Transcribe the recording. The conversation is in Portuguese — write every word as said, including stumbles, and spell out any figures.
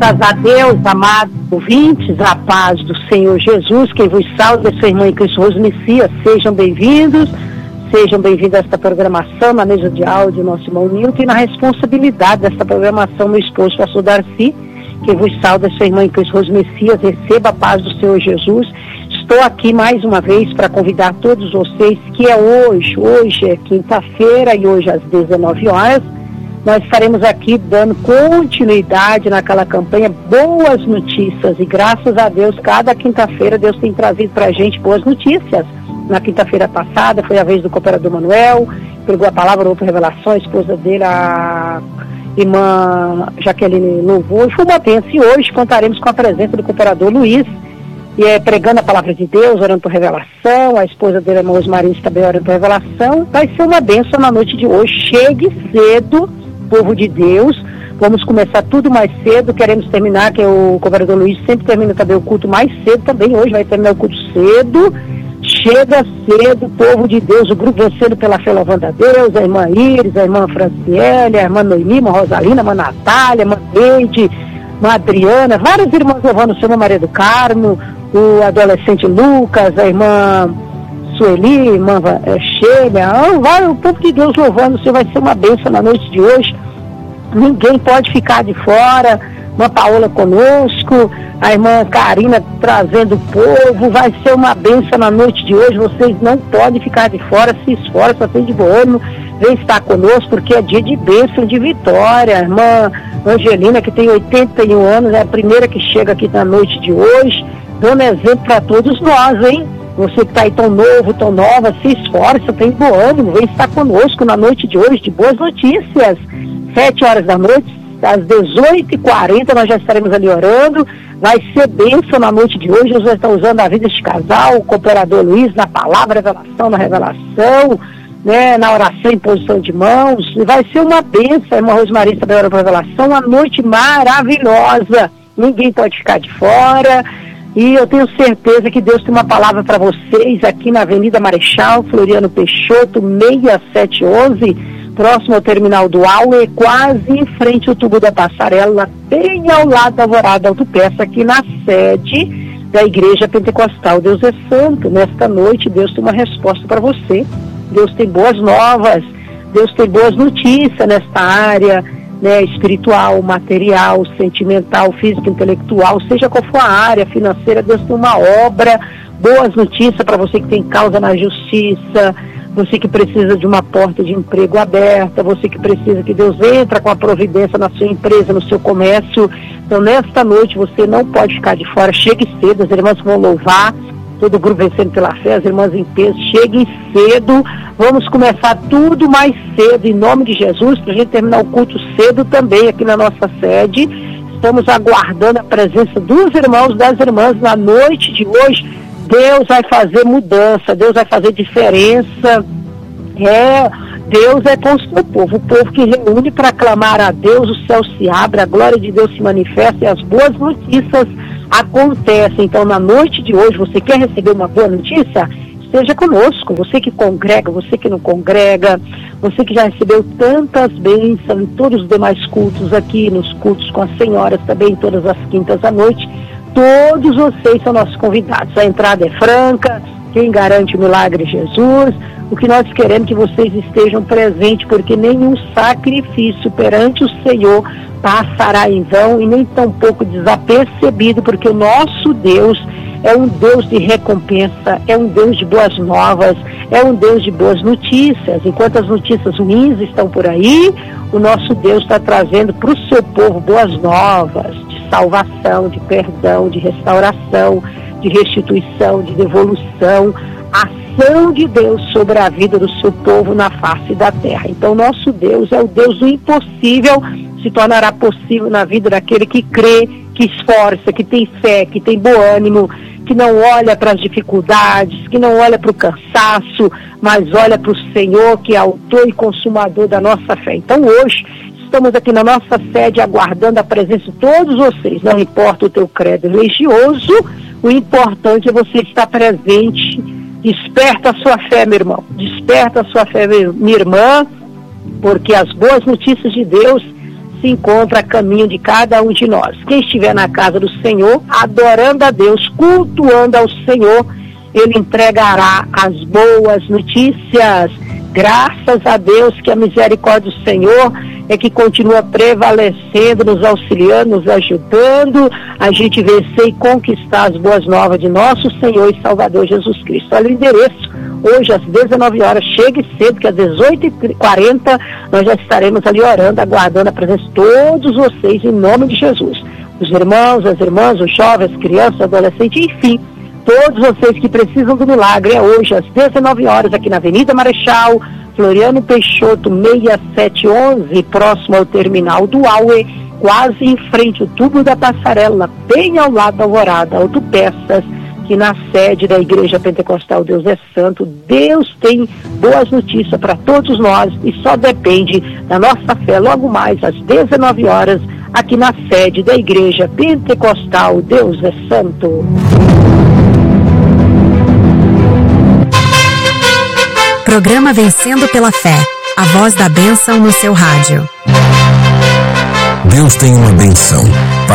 Graças a Deus, amados ouvintes, a paz do Senhor Jesus, quem vos salva é sua irmã em Cristo Rose Messias. Sejam bem-vindos, sejam bem-vindos a esta programação, na mesa de áudio, nosso irmão Nilton, e na responsabilidade desta programação, meu esposo, pastor Darcy, quem vos salva é sua irmã em Cristo Rose Messias. Receba a paz do Senhor Jesus. Estou aqui mais uma vez para convidar todos vocês, que é hoje, hoje é quinta-feira e hoje às dezenove horas, nós estaremos aqui dando continuidade naquela campanha Boas Notícias, e graças a Deus, cada quinta-feira Deus tem trazido para a gente boas notícias. Na quinta-feira passada foi a vez do cooperador Manuel, pegou a palavra, outra revelação, a esposa dele, a irmã Jaqueline, louvou, e foi uma bênção. E hoje contaremos com a presença do cooperador Luiz, e é pregando a palavra de Deus, orando por revelação. A esposa dele, a irmã Osmarinho, também orando por revelação. Vai ser uma bênção na noite de hoje. Chegue cedo, povo de Deus. Vamos começar tudo mais cedo. Queremos terminar, que o cooperador Luiz sempre termina também o culto mais cedo também. Hoje vai terminar o culto cedo. Chega cedo, povo de Deus. O grupo vencendo pela fé, louvando a Deus. A irmã Iris, a irmã Franciele, a irmã Noemi, a irmã Rosalina, a irmã Natália, a irmã Neide, a irmã Adriana, várias irmãs louvando o Senhor, Maria do Carmo, o adolescente Lucas, a irmã Sueli, a irmã é, Sheila, ah, o povo de Deus louvando o Senhor. Vai ser uma bênção na noite de hoje. Ninguém pode ficar de fora. Irmã Paola conosco, a irmã Karina trazendo o povo. Vai ser uma bênção na noite de hoje. Vocês não podem ficar de fora, se esforça, tem de bom ânimo, vem estar conosco, porque é dia de bênção, de vitória. A irmã Angelina, que tem oitenta e um anos, é a primeira que chega aqui na noite de hoje, dando exemplo para todos nós, hein? Você que está aí tão novo, tão nova, se esforça, tem bom ânimo, vem estar conosco na noite de hoje de boas notícias. Sete horas da noite, às dezoito e quarenta, nós já estaremos ali orando. Vai ser bênção na noite de hoje. Nós estamos usando a vida deste casal, o cooperador Luiz, na palavra, revelação, na revelação, né, na oração, em posição de mãos. E vai ser uma bênção. A irmã Rosmaria também ora para revelação, uma noite maravilhosa. Ninguém pode ficar de fora. E eu tenho certeza que Deus tem uma palavra para vocês aqui na Avenida Marechal Floriano Peixoto, seis sete um um, próximo ao terminal do Auer, quase em frente ao tubo da passarela, bem ao lado da Alvorada Autopeça, aqui na sede da Igreja Pentecostal. Deus é santo. Nesta noite, Deus tem uma resposta para você. Deus tem boas novas. Deus tem boas notícias nesta área, né, espiritual, material, sentimental, física, intelectual, seja qual for a área financeira. Deus tem uma obra, boas notícias para você que tem causa na justiça, você que precisa de uma porta de emprego aberta, você que precisa que Deus entre com a providência na sua empresa, no seu comércio. Então, nesta noite, você não pode ficar de fora. Chegue cedo, as irmãs vão louvar, todo o grupo vencendo pela fé, as irmãs em peso, cheguem cedo. Vamos começar tudo mais cedo, em nome de Jesus, para a gente terminar o culto cedo também aqui na nossa sede. Estamos aguardando a presença dos irmãos, das irmãs na noite de hoje. Deus vai fazer mudança, Deus vai fazer diferença. É, Deus é com o seu povo, o povo que reúne para clamar a Deus, o céu se abre, a glória de Deus se manifesta e as boas notícias acontecem. Então, na noite de hoje, você quer receber uma boa notícia? Esteja conosco. Você que congrega, você que não congrega, você que já recebeu tantas bênçãos em todos os demais cultos aqui, nos cultos com as senhoras também, todas as quintas à noite, todos vocês são nossos convidados. A entrada é franca, quem garante o milagre é Jesus. O que nós queremos é que vocês estejam presentes, porque nenhum sacrifício perante o Senhor passará em vão e nem tampouco desapercebido, porque o nosso Deus é um Deus de recompensa, é um Deus de boas novas, é um Deus de boas notícias. Enquanto as notícias ruins estão por aí, o nosso Deus está trazendo para o seu povo boas novas, de salvação, de perdão, de restauração, de restituição, de devolução, ação de Deus sobre a vida do seu povo na face da terra. Então, nosso Deus é o Deus do impossível, se tornará possível na vida daquele que crê, que esforça, que tem fé, que tem bom ânimo, que não olha para as dificuldades, que não olha para o cansaço, mas olha para o Senhor, que é autor e consumador da nossa fé. Então, hoje, estamos aqui na nossa sede aguardando a presença de todos vocês. Não importa o teu credo religioso, o importante é você estar presente. Desperta a sua fé, meu irmão. Desperta a sua fé, minha irmã, porque as boas notícias de Deus se encontra a caminho de cada um de nós. Quem estiver na casa do Senhor, adorando a Deus, cultuando ao Senhor, Ele entregará as boas notícias. Graças a Deus que a misericórdia do Senhor é que continua prevalecendo, nos auxiliando, nos ajudando a gente vencer e conquistar as boas novas de nosso Senhor e Salvador Jesus Cristo. Olha o endereço, hoje às dezenove horas, chegue cedo, que às dezoito e quarenta nós já estaremos ali orando, aguardando a presença de todos vocês em nome de Jesus. Os irmãos, as irmãs, os jovens, as crianças, adolescentes, enfim, todos vocês que precisam do milagre, é hoje às dezenove horas aqui na Avenida Marechal Floriano Peixoto seis sete um um, próximo ao terminal do Aue, quase em frente ao tubo da passarela, bem ao lado da Alvorada Autopeças, que na sede da Igreja Pentecostal Deus é Santo. Deus tem boas notícias para todos nós e só depende da nossa fé. Logo mais às dezenove horas, aqui na sede da Igreja Pentecostal Deus é Santo. Programa Vencendo pela Fé, a voz da bênção no seu rádio. Deus tem uma bênção